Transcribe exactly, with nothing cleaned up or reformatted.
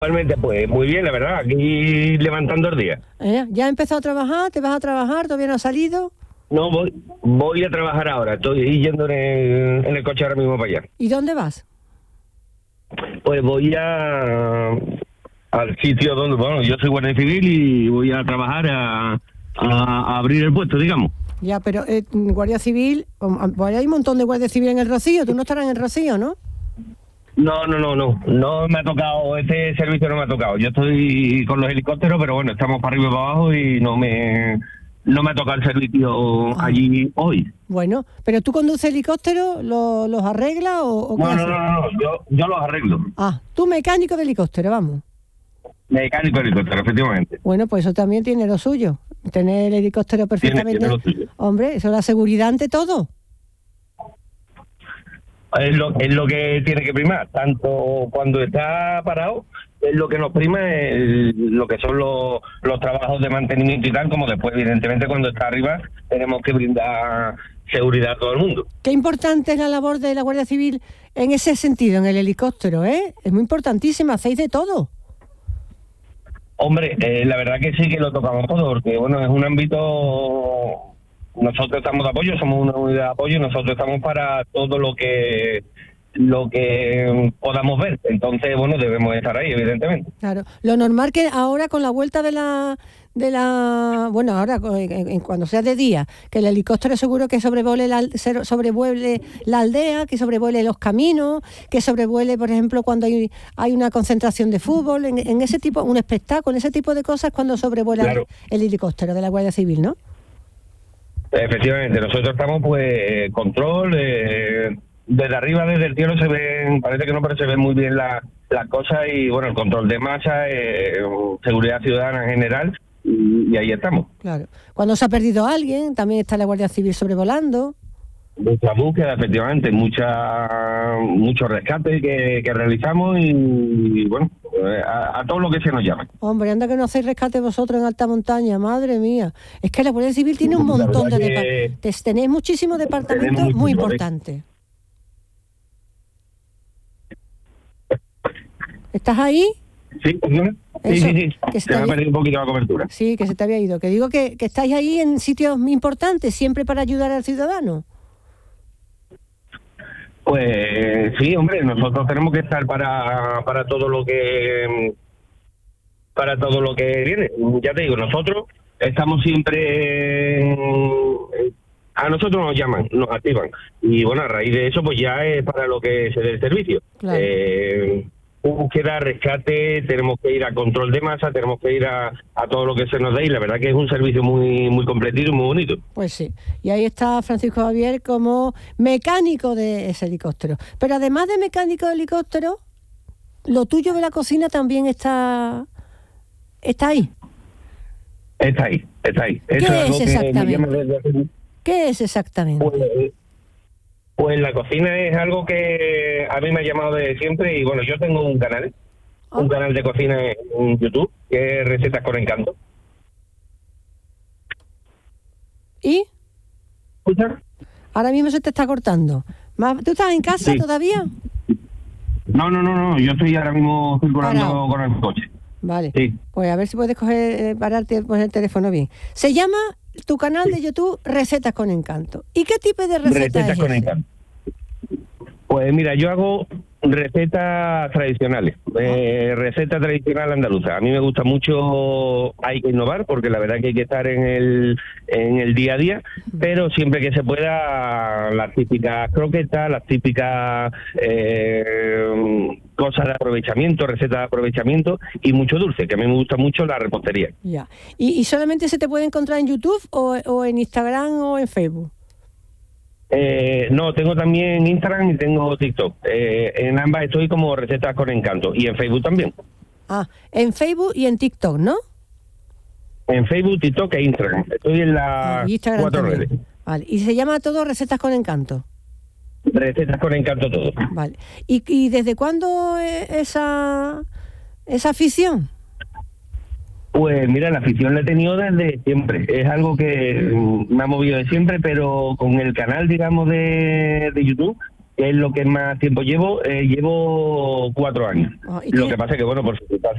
Igualmente, pues muy bien, la verdad, aquí levantando el día. ¿Eh? ¿Ya has empezado a trabajar? ¿Te vas a trabajar? ¿Todavía no has salido? No, voy voy a trabajar ahora, estoy yendo en el, en el coche ahora mismo para allá. ¿Y dónde vas? Pues voy a al sitio donde, bueno, yo soy guardia civil y voy a trabajar a, a, a abrir el puesto, digamos. Ya, pero eh, Guardia Civil, pues hay un montón de Guardia Civil en el Rocío, tú no estarás en el Rocío, ¿no? No, no, no, no, no me ha tocado, este servicio no me ha tocado. Yo estoy con los helicópteros, pero bueno, estamos para arriba y para abajo y no me no me ha tocado el servicio Ah. allí hoy. Bueno, pero tú conduces helicóptero, ¿lo- ¿los arreglas o, o qué No, no, haces? no, no, no, yo, yo los arreglo. Ah, tú mecánico de helicóptero, vamos. Mecánico de helicóptero, efectivamente. Bueno, pues eso también tiene lo suyo. Tener el helicóptero perfectamente. tiene lo suyo. Hombre, eso es la seguridad ante todo. Es lo, es lo que tiene que primar, tanto cuando está parado, es lo que nos prima es lo que son los, los trabajos de mantenimiento y tal, como después, evidentemente, cuando está arriba, tenemos que brindar seguridad a todo el mundo. Qué importante es la labor de la Guardia Civil en ese sentido, en el helicóptero, ¿eh? Es muy importantísima, hacéis de todo. Hombre, eh, la verdad que sí que lo tocamos todo, porque bueno, es un ámbito. Nosotros estamos de apoyo, somos una unidad de apoyo y nosotros estamos para todo lo que lo que podamos ver. Entonces, bueno, debemos estar ahí, evidentemente. Claro. Lo normal que ahora con la vuelta de la de la bueno, ahora en, en cuando sea de día, que el helicóptero seguro que sobrevuele la se- sobrevuele la aldea, que sobrevuele los caminos, que sobrevuele, por ejemplo, cuando hay hay una concentración de fútbol, en, en ese tipo, un espectáculo, ese tipo de cosas cuando sobrevuela Claro. el, el helicóptero de la Guardia Civil, ¿no? Efectivamente, nosotros estamos, pues, control, eh, desde arriba, desde el cielo se ven, parece que no, pero se ven muy bien las las cosas y, bueno, el control de masa, eh, seguridad ciudadana en general, y, y ahí estamos. Claro. Cuando se ha perdido alguien, también está la Guardia Civil sobrevolando. Mucha búsqueda, efectivamente, mucha mucho rescate que, que realizamos y, y, bueno, eh, a, a todo lo que se nos llame. Hombre, anda que no hacéis rescate vosotros en alta montaña, madre mía. Es que la Guardia Civil tiene un La montón de verdad que departamentos. Tenéis muchísimos departamentos tenemos muy muchísimos, ¿eh? importantes. ¿Estás ahí? ¿Sí? ¿No? Sí, Eso, sí, sí. que Se está me ha bien. perdido un poquito la cobertura. Sí, que se te había ido. Que digo que, que estáis ahí en sitios muy importantes, siempre para ayudar al ciudadano. Pues sí, hombre, nosotros tenemos que estar para, para todo lo que para todo lo que viene. Ya te digo, nosotros estamos siempre en- a nosotros nos llaman, nos activan y bueno, a raíz de eso pues ya es para lo que se dé el servicio. Claro. Eh, búsqueda, rescate, tenemos que ir a control de masa, tenemos que ir a, a todo lo que se nos dé y la verdad que es un servicio muy muy completito y muy bonito. Pues sí. Y ahí está Francisco Javier como mecánico de ese helicóptero. Pero además de mecánico de helicóptero, lo tuyo de la cocina también está, está ahí. Está ahí, está ahí. ¿Qué Eso es algo que me exactamente? llama desde hace- ¿Qué es exactamente? Pues, pues la cocina es algo que a mí me ha llamado desde siempre y bueno, yo tengo un canal, Oh. un canal de cocina en YouTube, que es Recetas con Encanto. ¿Y? ¿Escuchas? Ahora mismo se te está cortando. Ma- ¿Tú estás en casa Sí. todavía? No, no, no, no, yo estoy ahora mismo circulando Parado. con el coche. Vale. Sí. Pues a ver si puedes coger, eh, pararte y poner el teléfono bien. Se llama tu canal de YouTube Recetas con Encanto. ¿Y qué tipo de recetas Recetas es con ese? Encanto. Pues mira, yo hago recetas tradicionales, eh, receta tradicional andaluza. A mí me gusta mucho, hay que innovar porque la verdad que hay que estar en el en el día a día, pero siempre que se pueda las típicas croquetas, las típicas eh, cosas de aprovechamiento, recetas de aprovechamiento y mucho dulce, que a mí me gusta mucho la repostería. Ya. ¿Y, y solamente se te puede encontrar en YouTube o, o en Instagram o en Facebook? Eh, no, tengo también Instagram y tengo TikTok. Eh, en ambas estoy como Recetas con Encanto y en Facebook también. Ah, en Facebook y en TikTok, ¿no? En Facebook, TikTok e Instagram. Estoy en Ah, las y Instagram cuatro también. redes. Vale. Y se llama todo Recetas con Encanto. Recetas con Encanto todo. Vale. ¿Y, y desde cuándo eh, esa, esa afición? Pues mira, la afición la he tenido desde siempre. Es algo que mm, me ha movido de siempre, pero con el canal, digamos, de, de YouTube, que es lo que más tiempo llevo, eh, llevo cuatro años. Ah, ¿y Lo qué- que pasa es que, bueno, por circunstancias